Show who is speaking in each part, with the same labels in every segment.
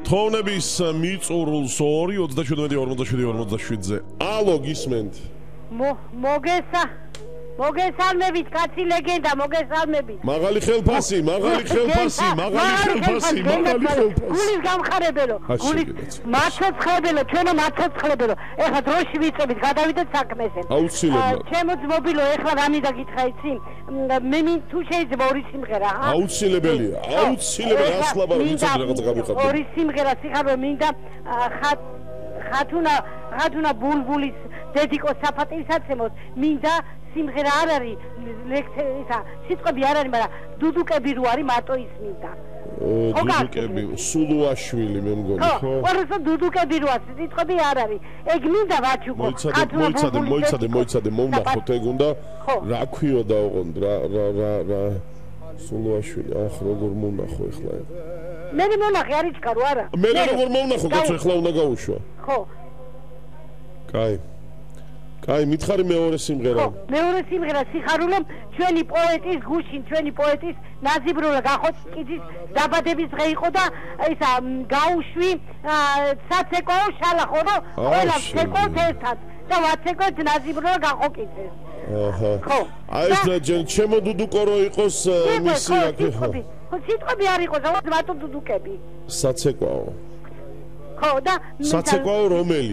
Speaker 1: თოვნების მიწურულს 2-27-47-47-ზე. ალო გისმენთ?
Speaker 2: მოგესალმებით, კაცი ლეგენდა, მოგესალმებით.
Speaker 1: მაღალი ხელფასი.
Speaker 2: გულის გამხარებელო, მაცოცხლებელო, ჩვენო მაცოცხლებელო. ეხლა დროში ვიწებით, გადავიდეთ საქმესენ.
Speaker 1: აუცილებლად.
Speaker 2: ჩემო ძმობილო, ეხლა რა მინდა გითხრა იცი? მე თუ შეიძლება ორი სიმღერა, ჰა?
Speaker 1: აუცილებელია, ასლაბარ ვიცოდი რაღაცა გამიხატე.
Speaker 2: ორი სიმღერა სიხარბე მინდა ხათუნა ბულბულის დედიკოს საფატირსაცემოს მინდა სიმღერა არ არის ისა სიტყვები არ არის მაგრამ დუდუკები რო არის მარტო ის მინდა
Speaker 1: დუდუკები სულუაშვილი მე მგონი ხო
Speaker 2: ხო დუდუკები რო არის სიტყვები არ არის ეგ მინდა ვაჩუკო
Speaker 1: მოიცადე მომნახოთ ეგ უნდა რა ქვიო და ოღონდ რა სულუაშვილი ახ როგორ მომნახო ეხლა
Speaker 2: მე მონახე არიჩკა რო არა
Speaker 1: მე როგორ მომნახო კაცო ეხლა უნდა გაუშვა
Speaker 2: ხო
Speaker 1: კაი მითხარი მეორე სიმღერა
Speaker 2: მეორე სიმღერა სიხარულო ჩვენი პოეტის გუშინ ჩვენი პოეტის ნაზიბრულა გახოცკიძის დაბადების დღე იყო და ისა გაუშვი საცეკო შალახო და ყველა ცეკოს ერთად და ვაცეკოთ ნაზიბრულა გახოკიძეს ხო
Speaker 1: აი ეს ჩემო დუდუკო რო იყოს მისი
Speaker 2: ხო სიტყვები არ იყოს მარტო დუდუკები
Speaker 1: საცეკვაო
Speaker 2: ხო და
Speaker 1: საცეკვაო რომელი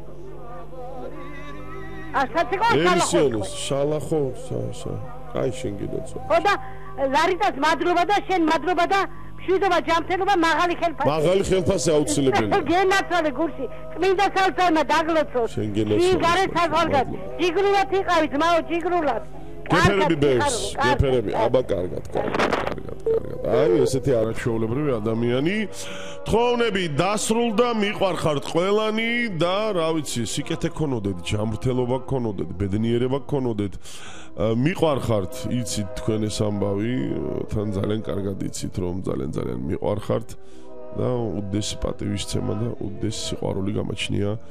Speaker 2: ასაცეკო
Speaker 1: შალახო აი შენ გიდოცო
Speaker 2: ხო და ლარიტას მადლობა და შენ მადლობა და მშვიდობა ჯანმრთელობა მაღალი
Speaker 1: ხელფასი აუცილებელია
Speaker 2: გენაცვალე გულში წმინდა სალწანა დაგლოცოს გარე საზღვარგად ჯიგრულად იყავით მაო ჯიგრულად
Speaker 1: გეფერები ბერს გეფერები აბა კარგად აი ესეთი არაჩვეულებრივი ადამიანი თხოვნები დასრულდა მიყვარხართ ყველანი და რა ვიცი სიკეთე ქონოდეთ ჯანმრთელობა ქონოდეთ ბედნიერება ქონოდეთ მიყვარხართ იცით თქვენ ეს ამბავი თან ძალიან კარგად იცით რომ ძალიან მიყვარხართ და უდესი პატივისცემა და უდესი სიყვარული გამაჩნია